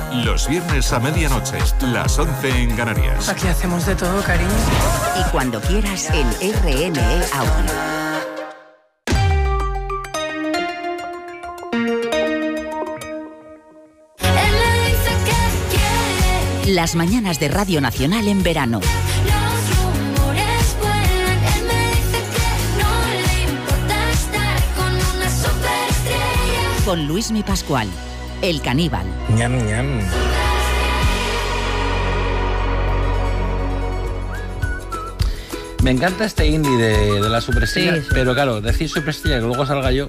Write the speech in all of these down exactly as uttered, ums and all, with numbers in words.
Los viernes a medianoche, las once en Canarias. Aquí hacemos de todo, cariño. Y cuando quieras en R N E Audio. Las mañanas de Radio Nacional en verano. Con Luismi Pascual, el caníbal. Ñam, ñam. Me encanta este indie de, de la superestrella, sí, sí. Pero claro, decir superestrella que luego salga yo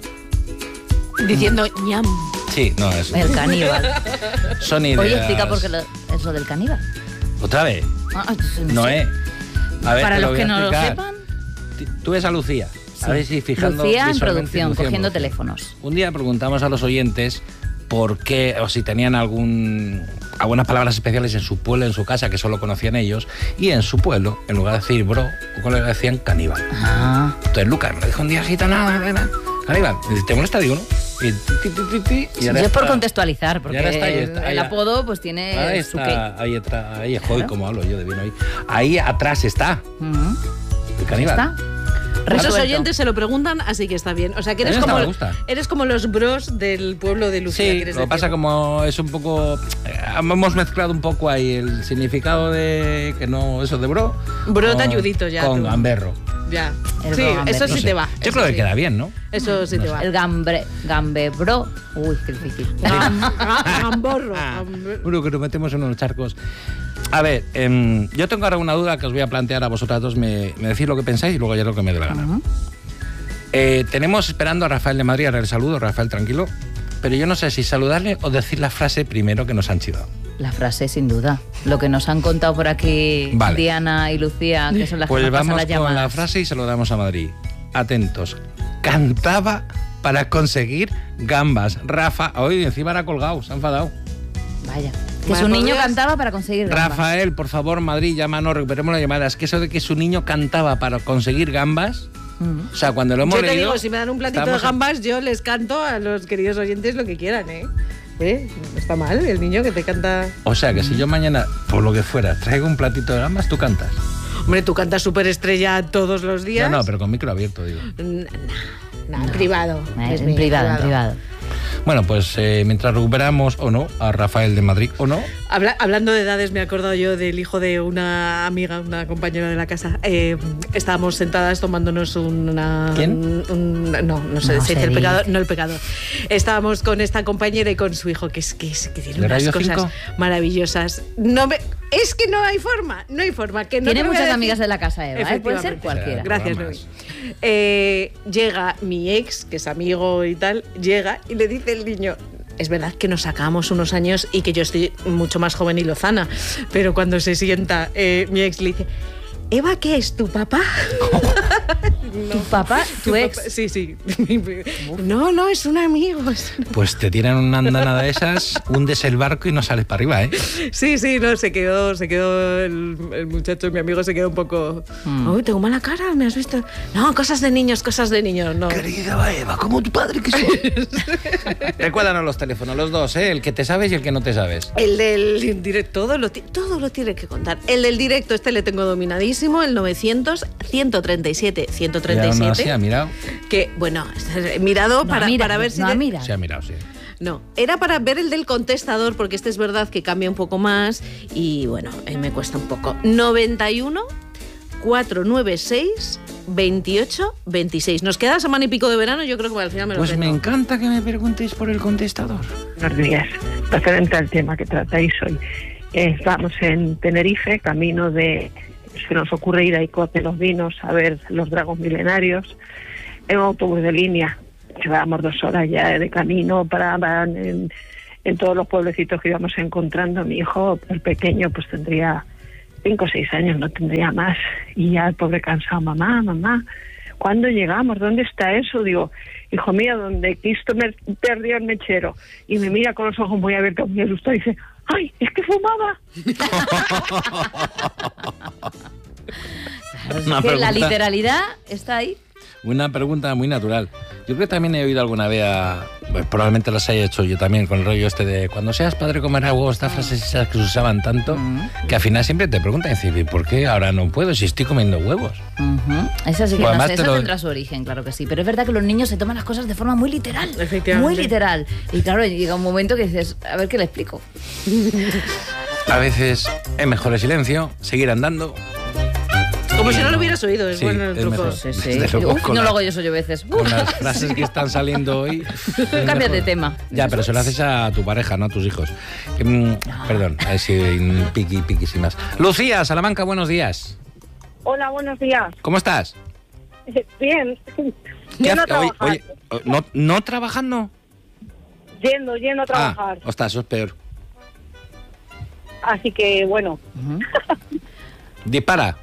diciendo ñam. Sí, no, eso. El caníbal. Son ideas. Oye, explica por qué lo, es lo del caníbal. ¿Otra vez? Ah, no, no sé. es. A ver, para los lo que no explicar. lo sepan. Tú ves a Lucía. Sí. A ver si fijando. Lucía en producción, Lucía cogiendo en producción. teléfonos. Un día preguntamos a los oyentes por qué, o si tenían algún algunas palabras especiales en su pueblo, en su casa, que solo conocían ellos, y en su pueblo, en lugar de decir bro, le decían caníbal. Ah. Entonces Lucas me dijo un día gitana, caníbal. ¿Te molesta? Digo, ¿no? Y, ti, ti, ti, ti, y sí, es por contextualizar, porque está, ahí está, el, ahí el apodo pues tiene ahí su está, qué. ahí está, ahí es, claro. Joder, como hablo yo de bien hoy. Ahí atrás está. Uh-huh. El caníbal. ¿Está? Los oyentes se lo preguntan, así que está bien. O sea, que eres, como, eres como los bros del pueblo de Lucía. Sí, lo que decir? Pasa como es un poco... Eh, hemos mezclado un poco ahí el significado de... que no, eso de bro. Bro te ayudito ya. Con tú. gamberro. Ya. El sí, gamberro. eso sí no sé. te va. Yo creo sí. que queda bien, ¿no? Eso sí no te sé. va. El gambre, gambebro. Uy, qué difícil. Gamborro. Bueno, que nos metemos en unos charcos. A ver, eh, yo tengo ahora una duda que os voy a plantear a vosotras dos. Me, me decís lo que pensáis y luego ya lo que me dé la gana. Uh-huh. Eh, tenemos esperando a Rafael de Madrid, ahora el saludo, Rafael, tranquilo. Pero yo no sé si saludarle o decir la frase primero que nos han chivado. La frase, sin duda. Lo que nos han contado por aquí vale. Diana y Lucía, que son las pues que nos pasan las llamadas. Pues vamos con la frase y se lo damos a Madrid. Atentos. Cantaba para conseguir gambas. Rafa, hoy encima era colgado, se ha enfadado. Vaya. Que su niño cantaba para conseguir gambas. Rafael, por favor, Madrid, llámanos, recuperemos la llamada. Es que eso de que su niño cantaba para conseguir gambas... O sea, cuando lo hemos Yo te leído, digo, si me dan un platito de gambas, yo les canto a los queridos oyentes lo que quieran, ¿eh? ¿Eh? No está mal el niño que te canta... O sea, que si yo mañana, por lo que fuera, traigo un platito de gambas, tú cantas. Hombre, tú cantas Superestrella todos los días. No, no, pero con micro abierto, digo. No, no, no, en privado. Es en privado, en privado. Bueno, pues eh, mientras recuperamos, o no, a Rafael de Madrid, o no. Habla, hablando de edades, me he acordado yo del hijo de una amiga, una compañera de la casa. Eh, estábamos sentadas tomándonos una... ¿Quién? Un, un, no, no sé, no se dice el pecado, no el pecado. Estábamos con esta compañera y con su hijo, que es que, es, que tiene unas cosas cinco? maravillosas. No me, es que no hay forma, no hay forma. Que no tiene muchas decir. amigas de la casa, Eva, ¿eh? Puede ser cualquiera. Gracias, Luis. Eh, llega mi ex, que es amigo y tal, llega y le dice el niño... Es verdad que nos sacamos unos años y que yo estoy mucho más joven y lozana, pero cuando se sienta, eh, mi ex le dice... Eva, ¿qué es? ¿Tu papá? No. ¿Tu papá? ¿Tu, ¿Tu ex? Papá, sí, sí. No, no, es un amigo. Es un... Pues te tiran una andanada de esas, hundes el barco y no sales para arriba, ¿eh? Sí, sí, no, se quedó, se quedó el, el muchacho, mi amigo, se quedó un poco... Mm. Uy, tengo mala cara, ¿me has visto? No, cosas de niños, cosas de niños, no. Querida Eva, como tu padre que soy. Recuérdanos los teléfonos, los dos, ¿eh? El que te sabes y el que no te sabes. El del directo, todo lo, todo lo tiene que contar. El del directo, este le tengo dominadísimo. El novecientos, ciento treinta y siete, ciento treinta y siete. No, sí, ha mirado. Que, bueno, he mirado no para, mira, para ver si... No de... mira. Se ha mirado, sí. No, era para ver el del contestador, porque este es verdad que cambia un poco más y, bueno, eh, me cuesta un poco. noventa y uno, cuatrocientos noventa y seis, veintiocho, veintiséis. Nos queda semana y pico de verano, yo creo que al final me lo Pues tengo. Me encanta que me preguntéis por el contestador. Buenos días. Referente al tema que tratáis hoy. Eh, estamos en Tenerife, camino de... Se nos ocurre ir a Icote Los Vinos a ver los dragos milenarios en un autobús de línea. Llevábamos dos horas ya de camino, paraban en, en todos los pueblecitos que íbamos encontrando. Mi hijo, el pequeño, pues tendría cinco o seis años, no tendría más. Y ya el pobre cansado, mamá, mamá, ¿cuándo llegamos? ¿Dónde está eso? Digo, hijo mío, donde Cristo me perdió el mechero. Y me mira con los ojos muy abiertos, muy asustado y dice... ¡Ay, es que fumaba! Claro, es que la literalidad está ahí. Una pregunta muy natural. Yo creo que también he oído alguna vez, a, pues probablemente las haya hecho yo también, con el rollo este de cuando seas padre comerás huevos, estas frases esas que se usaban tanto, uh-huh. que al final siempre te preguntan, decir, ¿por qué ahora no puedo si estoy comiendo huevos? Uh-huh. Eso sí que pues no sé, eso lo... tendrá su origen, claro que sí, pero es verdad que los niños se toman las cosas de forma muy literal, efectivamente. Muy literal, y claro, llega un momento que dices, a ver qué le explico. A veces es mejor el silencio, seguir andando. Como si no lo hubieras oído, es sí, bueno el truco. Sí, sí. Uf, no la, lo hago yo, soy yo a veces. Con las frases que están saliendo hoy. Cambia de tema. Ya, pero se lo haces a tu pareja, no a tus hijos. Mm, perdón, a ver si piqui, piqui sin más. Lucía, Salamanca, buenos días. Hola, buenos días. ¿Cómo estás? Bien. Yendo a trabajar. Oye, oye, ¿no, ¿no trabajando? Yendo, yendo a trabajar. Ah, ostras, eso es peor. Así que, bueno. Uh-huh. Dispara.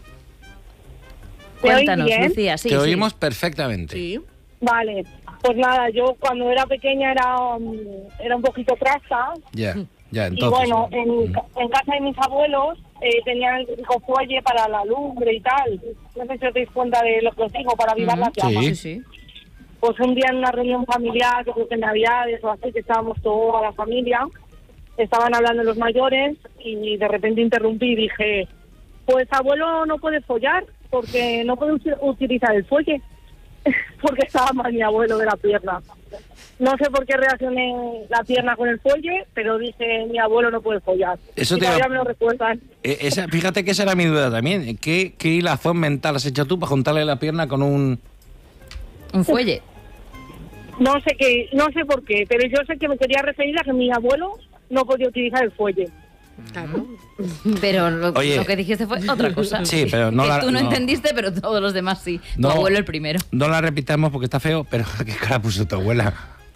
Cuéntanos, Lucía. Sí, Te sí. oímos perfectamente. Sí. Vale. Pues nada, yo cuando era pequeña era, um, era un poquito trasta. Ya, yeah, ya, entonces. Y bueno, en, en casa de mis abuelos eh, tenían el típico fuelle para la lumbre y tal. No sé si os dais cuenta de lo que os digo, para avivar uh-huh. las llamas. Sí, sí. Pues un día en una reunión familiar, yo creo que en Navidades o así, que estábamos toda la familia, estaban hablando los mayores y de repente interrumpí y dije, pues abuelo no puede follar porque no puede utilizar el fuelle, porque estaba mal mi abuelo de la pierna. No sé por qué reaccioné la pierna con el fuelle, pero dije, mi abuelo no puede follar. Eso y te todavía va... me lo recuerdan. Eh, esa, fíjate que esa era mi duda también. ¿Qué, qué hilazón mental has hecho tú para juntarle la pierna con un... un fuelle? No sé qué, no sé por qué, pero yo sé que me quería referir a que mi abuelo no podía utilizar el fuelle. Claro. Pero lo, Oye, lo que dijiste fue otra cosa. Sí, pero no que la, tú no, no entendiste, pero todos los demás sí. No, tu abuelo el primero. No la repitamos porque está feo, pero ¿qué cara puso tu abuela?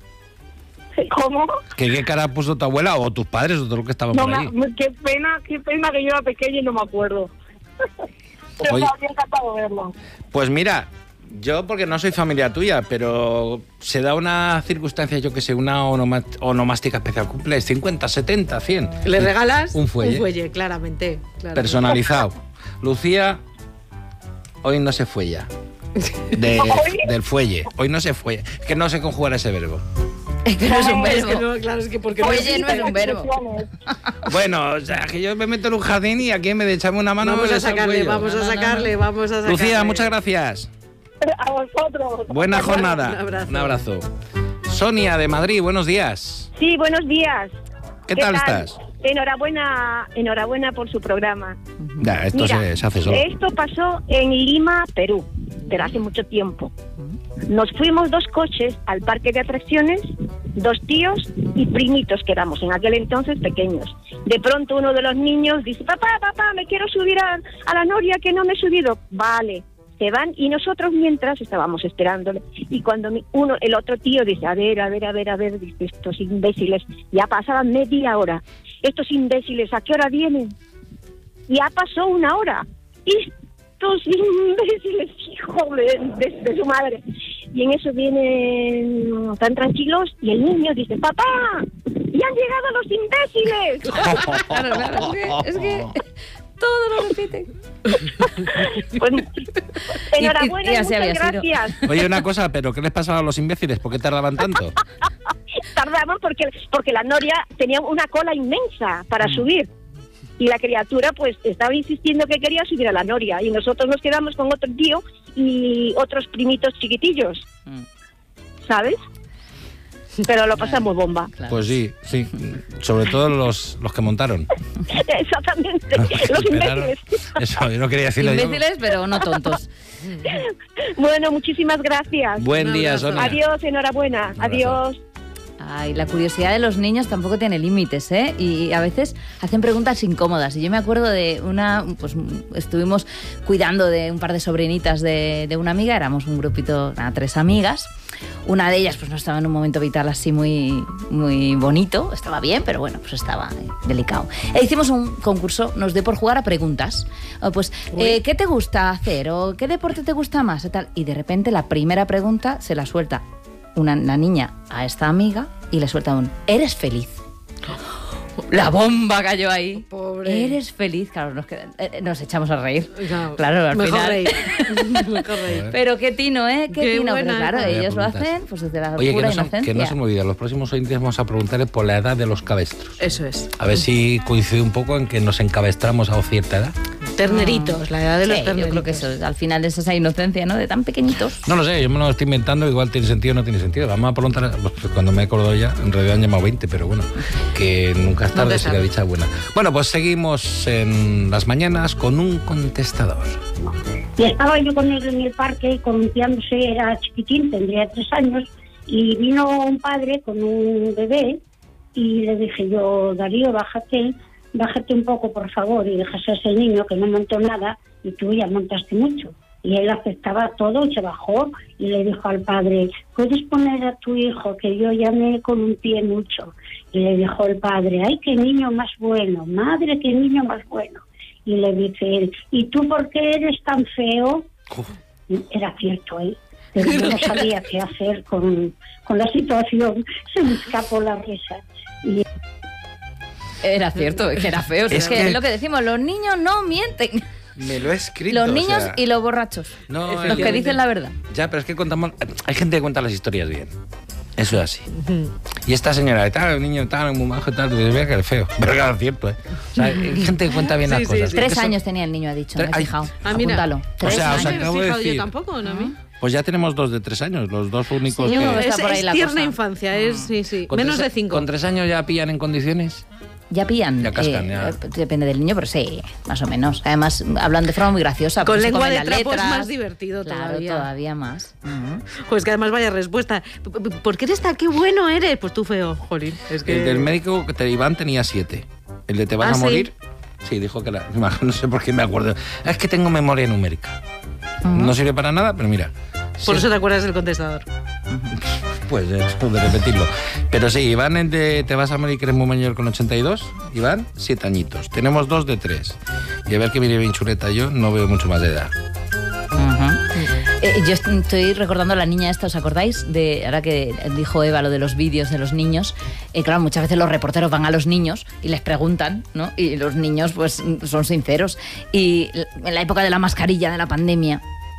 ¿Cómo? ¿Qué, qué cara puso tu abuela o tus padres o todo lo que estaban no, por ahí? Me, qué pena, qué pena que yo era pequeña y no me acuerdo. Pero me habría encantado verlo. Pues mira, yo porque no soy familia tuya, pero se da una circunstancia, yo que sé, una onoma, onomástica especial. Cumples cincuenta, setenta, cien. ¿Le regalas? Un fuelle. Un fuelle, claramente. claramente. Personalizado. Lucía, hoy no se fuella. De, del fuelle. Hoy no se fuella. Es que no sé conjugar ese verbo. Es que no es un verbo. Es que no, claro, es que porque fuelle no es un verbo. Bueno, o sea, que yo me meto en un jardín y aquí me de echarme una mano. Vamos a sacarle, vamos a sacarle, vamos a sacarle. Lucía, muchas gracias. A vosotros. Buena jornada. Un abrazo. Un abrazo. Sonia de Madrid, buenos días. Sí, buenos días. ¿Qué, ¿Qué tal, tal estás? Enhorabuena, enhorabuena por su programa. Ya, esto Mira, se, se hace solo. Esto pasó en Lima, Perú, pero hace mucho tiempo. Nos fuimos dos coches al parque de atracciones, dos tíos y primitos que éramos en aquel entonces pequeños. De pronto uno de los niños dice, papá, papá, me quiero subir a, a la noria que no me he subido. Vale. Se van y nosotros mientras estábamos esperándole y cuando mi, uno el otro tío dice a ver, a ver, a ver, a ver, dice, estos imbéciles, ya pasaban media hora, estos imbéciles, ¿a qué hora vienen? Ya pasó una hora, estos imbéciles, hijo de, de, de su madre. Y en eso vienen tan tranquilos y el niño dice, papá, ya han llegado los imbéciles. Claro, claro, es que... Es que... Todo lo repiten. Pues, enhorabuena y, y, y muchas gracias. Sido. Oye, una cosa, ¿pero qué les pasaba a los imbéciles? ¿Por qué tardaban tanto? Tardaban porque, porque la noria tenía una cola inmensa para mm. subir. Y la criatura pues estaba insistiendo que quería subir a la noria. Y nosotros nos quedamos con otro tío y otros primitos chiquitillos. Mm. ¿Sabes? Pero lo pasamos bomba. Claro. Pues sí, sí. Sobre todo los, los que montaron. Exactamente. Los imbéciles. Eso, yo no quería decirlo. Imbéciles, yo. pero no tontos. Bueno, muchísimas gracias. Buen día, Sonia. Adiós, enhorabuena. Adiós. Ay, la curiosidad de los niños tampoco tiene límites, ¿eh? Y a veces hacen preguntas incómodas. Y yo me acuerdo de una, pues estuvimos cuidando de un par de sobrinitas de, de una amiga, éramos un grupito, nada, tres amigas. Una de ellas pues no estaba en un momento vital así muy, muy bonito, estaba bien, pero bueno, pues estaba eh, delicado. E hicimos un concurso, nos dio por jugar a preguntas. O pues, eh, ¿qué te gusta hacer? ¿O qué deporte te gusta más? Y, tal. Y de repente la primera pregunta se la suelta una la niña a esta amiga y le suelta un ¿eres feliz? La bomba cayó ahí. Pobre. Eres feliz. Claro, nos, queda- eh, nos echamos a reír. Claro, Claro, al mejor final. reír. Mejor reír. Pero qué tino, ¿eh? Qué, Qué tino. buena, Pero claro, hija. Vaya ellos lo preguntas. hacen pues desde la Oye, que pura no, se, inocencia. que no se me olvide, los próximos oyentes vamos a preguntarles por la edad de los cabestros. Eso es. A ver si coincide un poco en que nos encabestramos a cierta edad. Terneritos, la edad de los Sí, yo terneritos. creo que eso, al final es esa inocencia, ¿no? De tan pequeñitos. No lo sé, yo me lo estoy inventando, igual tiene sentido o no tiene sentido. Vamos a preguntar, pues, cuando me he acordado ya, en realidad han llamado veinte, pero bueno, que nunca es tarde Nunca si sabe. la dicha es buena. Bueno, pues seguimos en las mañanas con un contestador. Y estaba yo con él en el parque columpiándose, era chiquitín, tendría tres años, y vino un padre con un bebé y le dije yo, Darío, bájate, bájate un poco, por favor, y dejas a ese niño que no montó nada y tú ya montaste mucho. Y él aceptaba todo y se bajó y le dijo al padre, ¿puedes poner a tu hijo que yo ya me columpié mucho? Y le dijo el padre, ¡ay, qué niño más bueno! ¡Madre, qué niño más bueno! Y le dice él, ¿y tú por qué eres tan feo? Uf. Era cierto, ¿eh? Pero yo no sabía qué hacer con, con la situación. Se me escapó la risa. Y Era cierto, que era feo. Es, Es que, que- es lo que decimos, los niños no mienten. Me lo he escrito. Los o niños sea, y los borrachos. No, los el- que dicen la verdad. Ya, pero es que contamos. Hay gente que cuenta las historias bien. Eso es así. Y esta señora, tal, el niño tal, muy majo, tal, y ve que es feo. Pero claro, es cierto, ¿eh? O sea, hay gente que cuenta bien Sí, las sí, cosas. sí. Tres Que son- años tenía el niño, ha dicho, Tres- me he ay, fijado. Ah, mira. Apúntalo. O Tres sea, os años. No me he acabo de fijado yo decir. tampoco, ¿no? A mí. Pues ya tenemos dos de tres años, los dos únicos Sí, yo creo que que. está Es, por ahí es la tierna cosa. infancia, es, sí, sí. con Menos tres- de cinco. ¿Con tres años ya pillan en condiciones? Ya pillan. Ya cascan, eh, ya. eh, Depende del niño, pero sí, más o menos. Además, hablan de forma muy graciosa. Con porque se lengua comen de las trapo es letras. más divertido Claro, todavía. todavía más. Ujú. Pues que además vaya respuesta. P- p- ¿Por qué eres tan qué bueno eres? Pues tú feo, jolín. Es que... El del médico que te Iván tenía siete. El de te vas ¿Ah, a sí? morir. Sí, dijo que era. No sé por qué me acuerdo. Es que tengo memoria numérica. No sirve para nada, pero mira. Por sí, eso te acuerdas del contestador. Pues eh, de repetirlo. Pero sí, Iván, el de te vas a morir, que eres muy mayor, con ochenta y dos. Iván, siete añitos. Tenemos dos de tres. Y a ver que viene bien chuleta, yo no veo mucho más de edad. Ujú. Eh, yo est- estoy recordando a la niña esta, ¿os acordáis? De, ahora que dijo Eva lo de los vídeos de los niños. Eh, claro, muchas veces los reporteros van a los niños y les preguntan, ¿no? Y los niños pues son sinceros. Y l- en la época de la mascarilla, de la pandemia,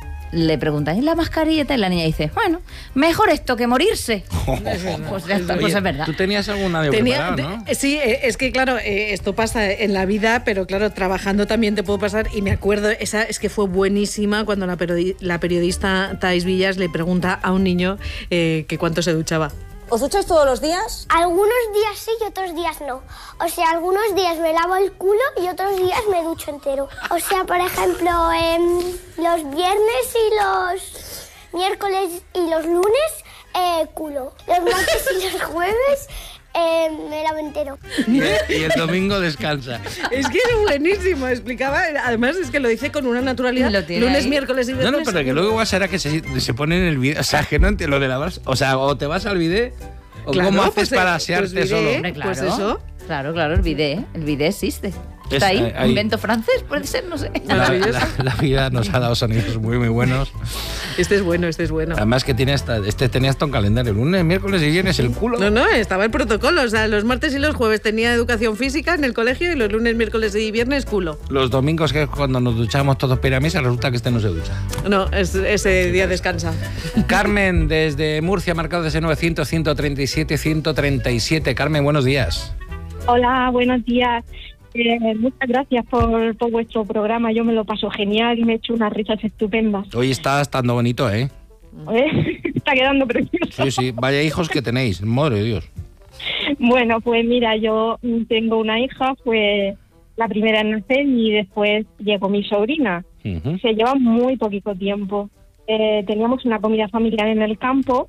le preguntan, ¿y la mascarilla? Y la niña dice, bueno, mejor esto que morirse. Pues ya está, pues Oye, es verdad. Tú tenías algún audio Tenía, preparado, ¿no? de- sí, eh, es que claro, eh, esto pasa en la vida, pero claro, trabajando también te puedo pasar. Y me acuerdo, esa es que fue buenísima cuando la, periodi- la periodista Thais Villas le pregunta a un niño eh, que cuánto se duchaba. ¿Os ducháis todos los días? Algunos días sí y otros días no. O sea, algunos días me lavo el culo y otros días me ducho entero. O sea, por ejemplo, em, los viernes y los miércoles y los lunes, eh, culo. Los martes y los jueves eh, me lavo entero. Y el domingo descansa. Es que es buenísimo, explicaba. Además, es que lo dice con una naturalidad. Lo tiene Lunes, ahí. miércoles y No, viernes. no, pero que luego igual será que se, se pone en el vídeo. O sea, que no entiendo lo de la vas. O sea, o te vas al vídeo. ¿O Claro, cómo haces pues, eh, para pues asearte diré, solo? Hombre, claro. Pues eso. Claro, claro, el bidet. El bidet existe. Es, Está ahí. eh, ahí. Invento francés, puede ser, no sé. La, Maravilloso. la- la vida nos ha dado sonidos muy, muy buenos. Este es bueno, este es bueno. Además que tiene hasta, este tenía hasta un calendario. Lunes, miércoles y viernes el culo. No, no, estaba el protocolo. O sea, los martes y los jueves tenía educación física en el colegio y los lunes, miércoles y viernes culo. Los domingos, que es cuando nos duchamos todos para ir a misa, resulta que este no se ducha. No, es- ese día descansa. Carmen, desde Murcia, marcado desde novecientos, ciento treinta y siete, ciento treinta y siete. Carmen, buenos días. Hola, buenos días. Eh, muchas gracias por, por vuestro programa. Yo me lo paso genial y me he hecho unas risas estupendas. Hoy está estando bonito, ¿eh? ¿Eh? Está quedando precioso. Sí, sí. Vaya hijos que tenéis. Madre de Dios. Bueno, pues mira, yo tengo una hija, fue la primera en nacer y después llegó mi sobrina. Ujú. Se lleva muy poquito tiempo. Eh, teníamos una comida familiar en el campo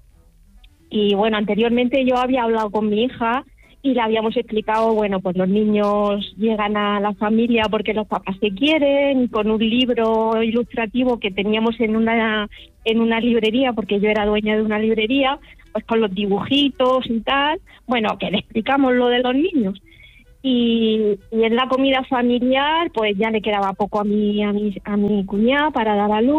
y bueno, anteriormente yo había hablado con mi hija y le habíamos explicado, bueno, pues los niños llegan a la familia porque los papás se quieren, con un libro ilustrativo que teníamos en una en una librería, porque yo era dueña de una librería, pues con los dibujitos y tal, bueno, que le explicamos lo de los niños. Y, y en la comida familiar, pues ya le quedaba poco a mi, a mi, a mi cuñada para dar a luz.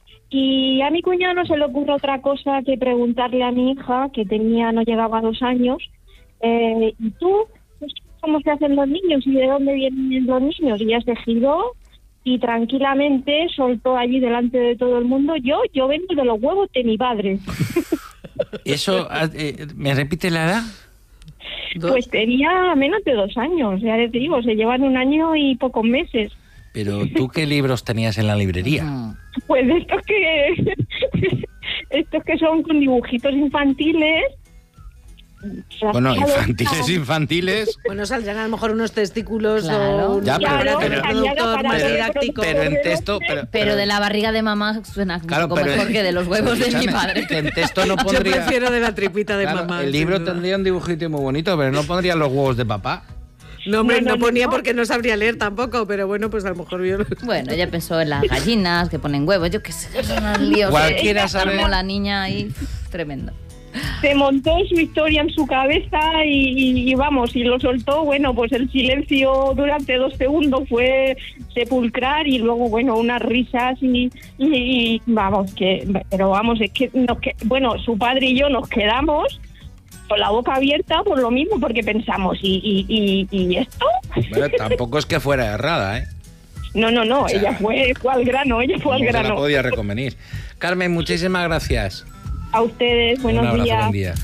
Y a mi cuñada no se le ocurre otra cosa que preguntarle a mi hija, que tenía, no llegaba a dos años, eh, ¿y tú cómo se hacen los niños y de dónde vienen los niños. Y ella se giró y tranquilamente soltó allí delante de todo el mundo: yo, yo vengo de los huevos de mi padre. Eso, eh, ¿me repite la edad? Pues tenía menos de dos años, ya les digo, se llevan un año y pocos meses. Pero ¿tú qué libros tenías en la librería? Pues estos que estos que son con dibujitos infantiles. Bueno, infantiles, infantiles. Bueno, saldrán a lo mejor unos testículos Claro. o un Ya, pero- aparato pero- reproductor más pero- didáctico. Pero en texto... Pero, Pero de la barriga de mamá suena Claro, un poco pero- mejor que de los huevos de mi Escúchame, padre. que en texto no Yo pondría... prefiero de la tripita de Claro, mamá. el sin libro duda. tendría un dibujito muy bonito, pero no pondría los huevos de papá. No, hombre, No, no, no, ponía no. porque no sabría leer tampoco, pero bueno, pues a lo mejor vio... Bueno, ella pensó en las gallinas que ponen huevos, yo qué sé, son unos líos. Cualquiera Ella sabe- armó la niña ahí, tremendo. Se montó su historia en su cabeza y, y- y vamos, y lo soltó. Bueno, pues el silencio durante dos segundos fue sepulcrar y luego, bueno, unas risas y, y- y vamos, que, pero vamos, es que, nos que, bueno, su padre y yo nos quedamos con la boca abierta por lo mismo, porque pensamos, ¿y, y, y, y esto? Bueno, tampoco es que fuera errada, ¿eh? No, no, no, O sea, ella fue, fue al grano, ella fue al No se la grano. podía reconvenir. Carmen, muchísimas gracias. A ustedes, buenos Un abrazo, días. buen día.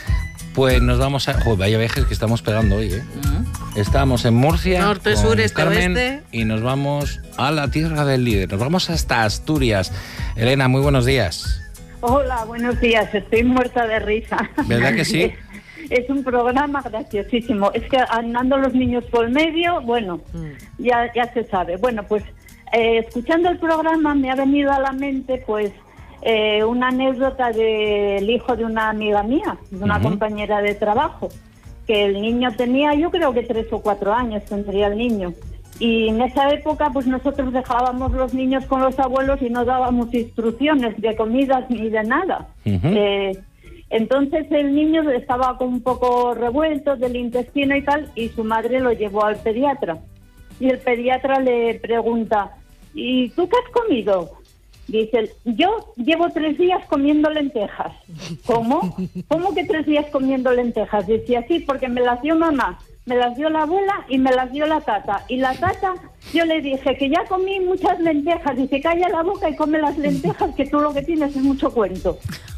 Pues nos vamos a... Joder, vaya viajes que estamos pegando hoy, ¿eh? Estamos en Murcia, Norte, con sur, este, Carmen, oeste. y nos vamos a la tierra del líder. Nos vamos hasta Asturias. Elena, muy buenos días. Hola, buenos días. Estoy muerta de risa. ¿Verdad que sí? Es un programa graciosísimo. Es que andando los niños por medio, bueno, ya, ya se sabe. Bueno, pues eh, escuchando el programa me ha venido a la mente, pues, eh, una anécdota del hijo de una amiga mía, de una Ujú. compañera de trabajo, que el niño tenía, yo creo que tres o cuatro años tendría el niño. Y en esa época, pues nosotros dejábamos los niños con los abuelos y no dábamos instrucciones de comidas ni de nada. Ujú. Eh, entonces el niño estaba con un poco revuelto del intestino y tal, y su madre lo llevó al pediatra. Y el pediatra le pregunta: ¿y tú qué has comido? Dice: yo llevo tres días comiendo lentejas. ¿Cómo? ¿Cómo que tres días comiendo lentejas? Dice: así, porque me las dio mamá, me las dio la abuela y me las dio la tata. Y la tata, yo le dije que ya comí muchas lentejas. Dice: calla la boca y come las lentejas, que tú lo que tienes es mucho cuento.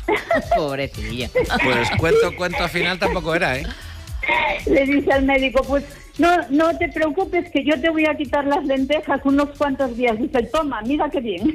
Pobrecilla. Pues cuento, cuento al final tampoco era, ¿eh? Le dice al médico: pues no, no te preocupes, que yo te voy a quitar las lentejas unos cuantos días. Dice: toma, mira qué bien.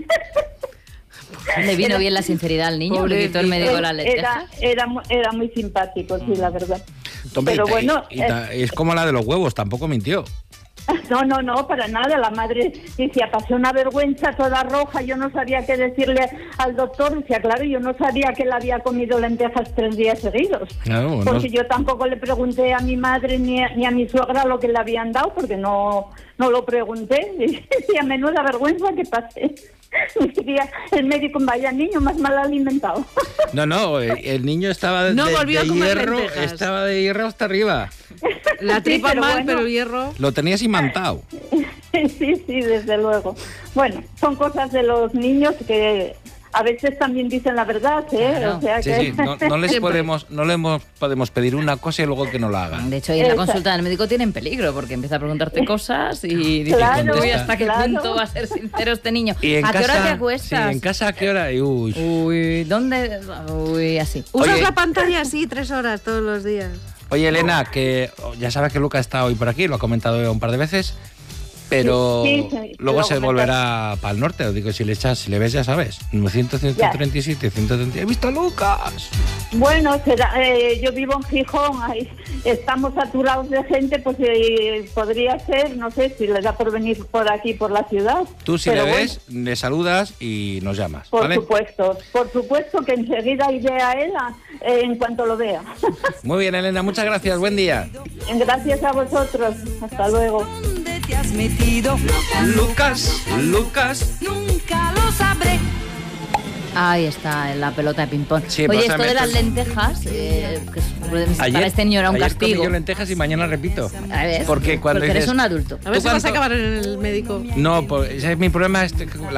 Le vino bien la sinceridad al niño, le quitó el médico las Era, lentejas. era, mu- era muy simpático, sí, la verdad. Hombre, Pero y- bueno, y ta- es como la de los huevos, tampoco mintió. No, no, no, para nada. La madre decía: pasé una vergüenza toda roja, yo no sabía qué decirle al doctor. Decía: claro, yo no sabía que él había comido lentejas tres días seguidos. Claro, no- Porque yo tampoco le pregunté a mi madre ni a, ni a mi suegra lo que le habían dado, porque no, no lo pregunté. Y a menuda vergüenza que pasé. Decía el médico: vaya niño más mal alimentado. No, no, el, el niño estaba de, No de- volvió a de comer hierro, lentejas. estaba de hierro hasta arriba. La tripa Sí, pero mal, bueno. pero el hierro... Lo tenías imantado. Sí, sí, desde luego. Bueno, son cosas de los niños que a veces también dicen la verdad, ¿eh? Claro. O sea Sí, que... sí, no, no les Siempre. podemos, no les podemos pedir una cosa y luego que no la hagan. De hecho, ahí en la Exacto. consulta del médico tienen peligro, porque empieza a preguntarte cosas y dices: Claro, uy, ¿hasta qué claro. punto va a ser sincero este niño? Y en ¿A qué hora casa- te Sí, acuestas? en casa, ¿a qué hora? Y, uy. Uy, ¿dónde? Uy, así. Usas Oye. la pantalla así tres horas todos los días. Oye, Elena, que ya sabes que Luca está hoy por aquí, lo ha comentado un par de veces, pero Sí, sí, sí, luego lo se comentas. volverá para el norte. Os digo, si le echas, si le ves, ya sabes. novecientos, ciento treinta y siete, ciento treinta. ¡He visto a Lucas! Bueno, será, eh, yo vivo en Gijón, ahí estamos saturados de gente, pues eh, podría ser, no sé, si le da por venir por aquí, por la ciudad. Tú, si Pero le bueno, ves, le saludas y nos llamas, por ¿vale? supuesto, por supuesto que enseguida iré a él a- eh, en cuanto lo vea. Muy bien, Elena, muchas gracias. Buen día. Gracias a vosotros. Hasta luego. Te has metido, Lucas, Lucas. nunca lo sabré. Ahí está, en la pelota de ping-pong. Sí, Oye, pues, esto de esto las es- lentejas, eh, que es- para Ayer, este niño era un ayer comí castigo. yo lentejas y mañana repito. A ver, Porque cuando porque eres dices, un adulto. A ver ¿tú si vas a cuánto- acabar en el médico. No, pues, ese es mi problema. Este,